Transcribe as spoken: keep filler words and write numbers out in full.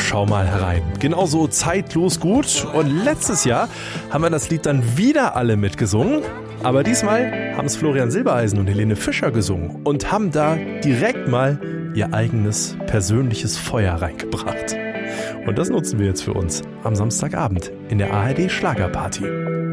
schau mal herein. Genauso zeitlos gut. Und letztes Jahr haben wir das Lied dann wieder alle mitgesungen. Aber diesmal haben es Florian Silbereisen und Helene Fischer gesungen und haben da direkt mal ihr eigenes persönliches Feuer reingebracht. Und das nutzen wir jetzt für uns am Samstagabend in der A R D Schlagerparty.